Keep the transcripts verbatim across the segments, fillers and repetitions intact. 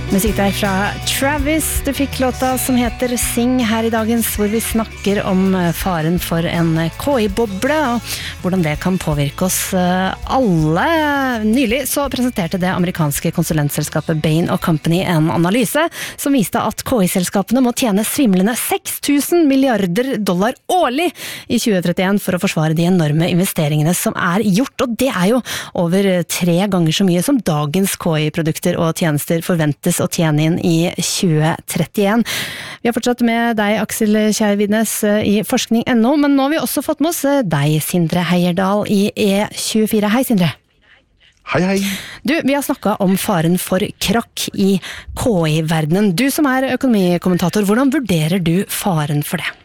Musikk der fra Travis. Du fikk låta som heter Sing her i dagens, hvor vi snakker om faren for en K I-boble og hvordan det kan påvirke oss alle. Nylig så presenterte det amerikanske konsulentselskapet Bain og Company en analyse som viste at K I-selskapene må tjene svimlende seks tusen milliarder dollar årlig i tjue trettien for å forsvare de enorme investeringene som er gjort, og det er jo over tre ganger så mye som dagens K I-produkter og tjenester forventes å tjene inn i tjue trettien. Vi har fortsatt med deg, Aksel Kjær Vidnes i forskning punktum no, men nå har vi også fått med oss deg, Sindre Heierdal i E tjuefire. Hei, Sindre. Hei, hei. Du, vi har snakket om faren for krakk i K I-verdenen. Du som er økonomikommentator, hvordan vurderer du faren for det?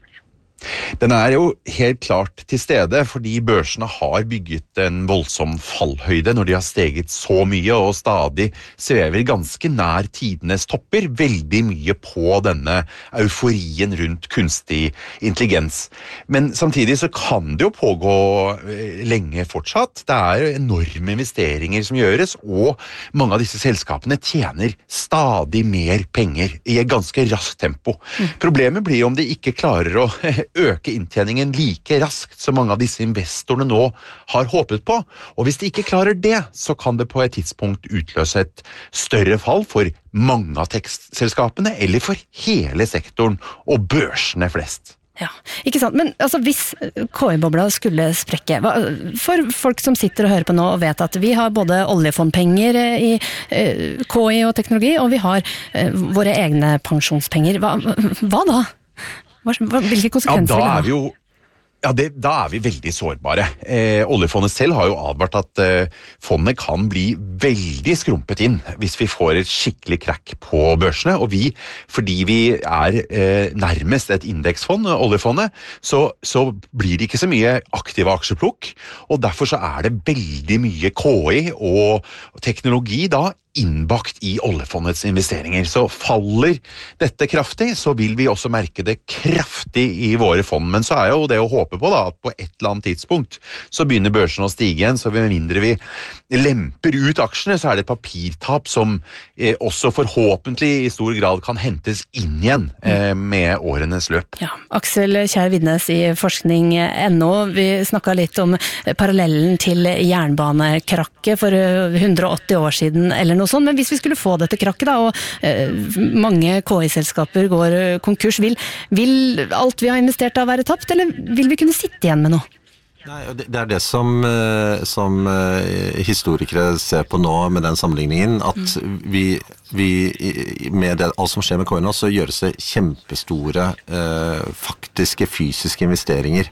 Den er jo helt klart til stede, fordi børsene har bygget en voldsom fallhøyde når de har steget så mye, og stadig svever ganske nær tidenes topper, veldig mye på denne euforien rundt kunstig intelligens. Men samtidig så kan det jo pågå lenge fortsatt. Det er jo enorme investeringer som gjøres, og mange av disse selskapene tjener stadig mer penger i et ganske raskt tempo. Mm. Problemet blir om de ikke klarer å øke inntjeningen like raskt som mange av disse investorene nå har håpet på. Og hvis de ikke klarer det, så kan det på et tidspunkt utløse et større fall for mange av tekstselskapene, eller for hele sektoren og børsene flest. Ja, ikke sant. Men altså, hvis K I-bobla skulle sprekke, for folk som sitter og hører på nå og vet at vi har både oljefondpenger i K I og teknologi, og vi har våre egne pensjonspenger, hva, hva da? Hvilke konsekvenser ja, da er vi jo Ja, det, da er vi veldig sårbare. Eh, oljefondet selv har jo advart at eh, fondet kan bli veldig skrumpet inn hvis vi får et skikkelig krakk på børsene, og vi, fordi vi er eh, nærmest et indeksfond, oljefondet, så, så blir det ikke så mye aktive aksjeplukk, og derfor så er det veldig mye K I og teknologi da innbakt i oljefondets investeringer. Så faller dette kraftig, så vil vi også merke det kraftig i våre fond. Men så er jo det å håpe på da, at på et eller annet tidspunkt så begynner børsen å stige igjen, så med mindre vi lemper ut aksjene, så er det et papirtap som eh, også forhåpentlig i stor grad kan hentes inn igjen eh, med årenes løp. Ja, Aksel Kjær Vidnes i forskning punktum no. Vi snakket litt om parallellen til jernbanekrakket for hundre og åtti år siden, eller noe sånn, men hvis vi skulle få dette krakket da, og eh, mange K I-selskaper går konkurs, vil, vil alt vi har investert da være tapt, eller vil vi kunne sitte igjen med noe? Nei, det er det som, som historikere ser på nå med den sammenligningen, at mm. vi, vi med det, alt som skjer med K I nå, så gjøres det kjempestore eh, faktiske, fysiske investeringer.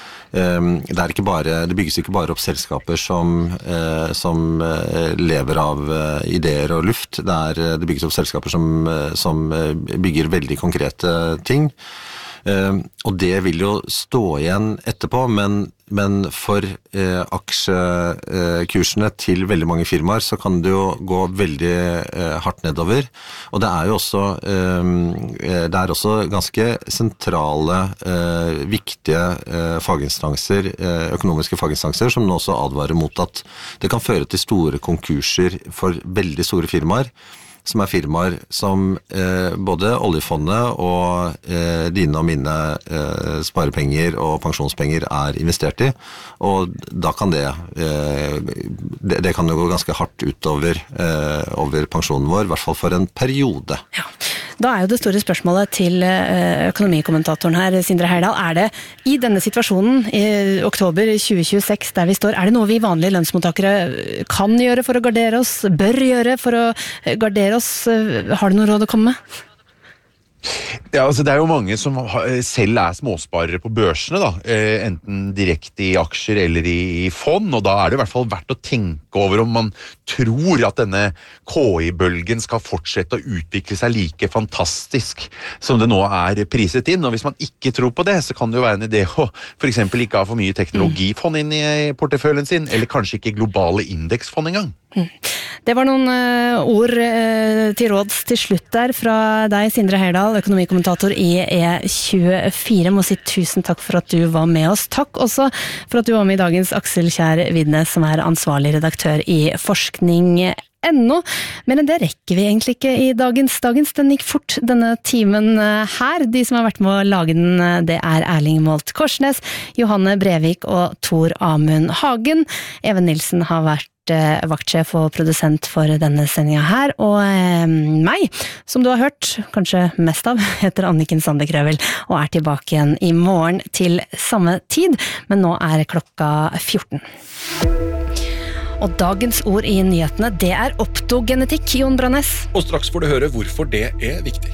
Det, er ikke bare, det bygges ikke bare opp selskaper som, eh, som lever av ideer og luft. Det, er, det bygges opp selskaper som, som bygger veldig konkrete ting. Eh, og det vil jo stå igjen etterpå, men, men for eh, aksjekursene til veldig mange firmaer så kan det jo gå veldig eh, hardt nedover. Og det er jo også, eh, det er også ganske sentrale, eh, viktige eh, faginstanser, eh, økonomiske faginstanser, som nå også advarer mot at det kan føre til store konkurser for veldig store firmaer, som er firmaer som eh, både oljefondet og eh, dine og mine eh, sparepenger og pensjonspenger er investert i, og da kan det, eh, det, det kan jo gå ganske hardt utover eh, over pensjonen vår, i hvert fall for en periode. Ja. Da er jo det store spørsmålet til økonomikommentatoren her, Sindre Heierdal, er det i denne situasjonen i oktober tjue tjueseks der vi står, er det noe vi vanlige lønnsmottakere kan gjøre for å gardere oss, bør gjøre for å gardere oss? Har du noe råd å komme med? Ja, altså det er jo mange som selv er småsparere på børsene da, enten direkte i aksjer eller i fond, og da er det i hvert fall verdt å tenke over om man tror at denne K I-bølgen skal fortsette å utvikle seg like fantastisk som det nå er priset inn, og hvis man ikke tror på det, så kan det jo være en idé å for eksempel ikke ha for mye teknologifond inn i porteføljen sin, eller kanskje ikke globale indeksfond engang. Det var noen uh, ord uh, til råds til slutt der fra deg, Sindre Heierdal, økonomikommentator i E tjuefire. Må si tusen takk for at du var med oss. Takk også for at du var med i dagens Aksel Kjær Vidnes, som er ansvarlig redaktør i forskning punktum N O. Men det rekker vi egentlig ikke i dagens. Dagens den gikk fort denne timen her. De som har vært med å lage den, det er Erling Molt Korsnes, Johanne Brevik og Tor Amund Hagen. Even Nilsen har vært vaktsjef og produsent for denne sendinga her, og eh, meg, som du har hørt, kanskje mest av, heter Anniken Sandekrøvel, og er tilbake igjen i morgen til samme tid, men nå er klokka fjorten. Og dagens ord i nyhetene, det er optogenetikk, Jon Brannes. Og straks får du høre hvorfor det er viktig.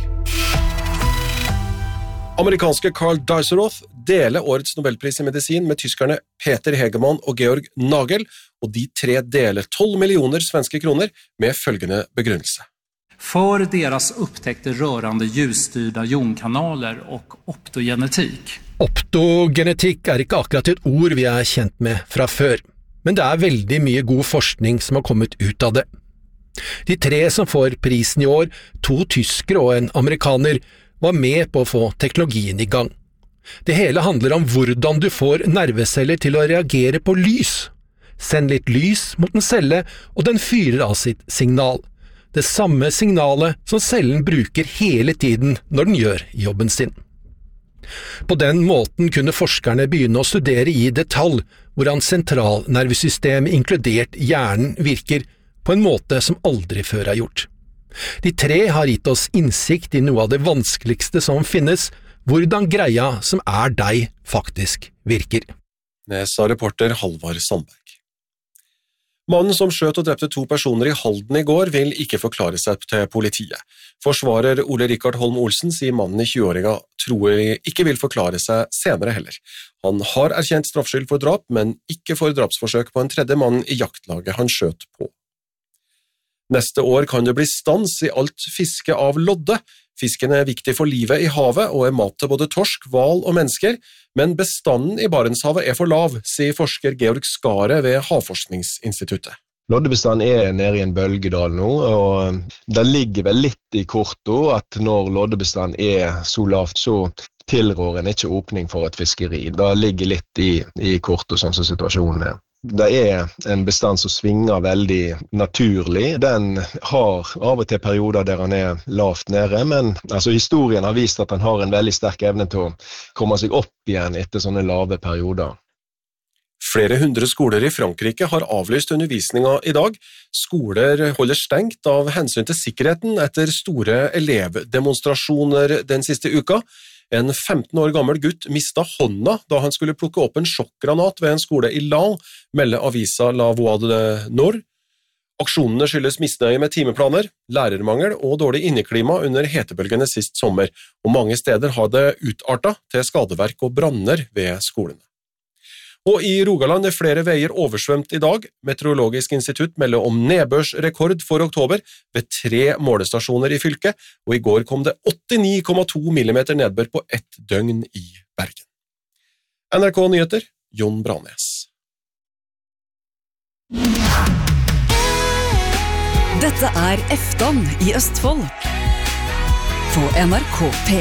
Amerikanske Carl Deiseroth deler årets Nobelpris i medisin med tyskerne Peter Hegemann og Georg Nagel, og de tre deler tolv millioner svenske kroner med følgende begrunnelse. For deres upptäckte rørende ljusstyrda jonkanaler og optogenetikk. Optogenetikk er ikke akkurat et ord vi er kjent med fra før, men det er veldig mye god forskning som har kommet ut av det. De tre som får prisen i år, to tyskere og en amerikaner, var med på å få teknologien i gang. Det hele handler om hvordan du får nerveceller til å reagere på lys. Send litt lys mot en celle, og den fyrer av sitt signal. Det samme signalet som cellen bruker hele tiden når den gjør jobben sin. På den måten kunne forskerne begynne å studere i detalj hvordan sentralnervesystemet inkludert hjernen virker på en måte som aldri før er gjort. De tre har gitt oss innsikt i noe av det vanskeligste som finnes, hvordan greia som er deg faktisk virker. Det sa reporter Halvard Sandberg. Mannen som skjøt og drepte to personer i Halden i går vil ikke forklare seg til politiet. Forsvarer Ole Rikard Holm Olsen sier mannen i tjue-åringa trolig ikke vil forklare seg senere heller. Han har erkjent straffskyld for drap, men ikke for drapsforsøk på en tredje mann i jaktlaget han skjøt på. Neste år kan det bli stans i alt fiske av lodde. Fisken er viktig for livet i havet og er mat til både torsk, hval og mennesker, men bestanden i Barentshavet er for lav, sier forsker Georg Skare ved Havforskningsinstituttet. Loddebestanden er nede i en bølgedal nå, og det ligger vel litt i korto at når loddebestanden er så lavt, så tilrår en ikke åpning for et fiskeri. Det ligger litt i, i korto sånn som situasjonen er. Det er en bestand som svinger veldig naturlig. Den har av og til perioder der han er lavt nede, men altså, historien har vist at han har en veldig sterk evne til å komme seg opp igjen etter sånne lave perioder. Flere hundre skoler i Frankrike har avlyst undervisninga i dag. Skoler holder stengt av hensyn til sikkerheten etter store elevdemonstrasjoner den siste uka. En femten år gammel gutt mistet hånda da han skulle plukke opp en sjokkgranat ved en skole i Laon, melder avisa La Voix de Nord. Aksjonene skyldes misnøye med timeplaner, lærermangel og dårlig inneklima under hetebølgene sist sommer, og mange steder har det utartet til skadeverk og branner ved skolene. Og i Rogaland er flere veier oversvømt i dag. Meteorologisk institutt melder om nedbørsrekord for oktober ved tre målestasjoner i fylket, og i går kom det åttini komma to millimeter nedbør på ett døgn i Bergen. N R K Nyheter, Jon Brannes. Dette er Efton i Østfold på N R K P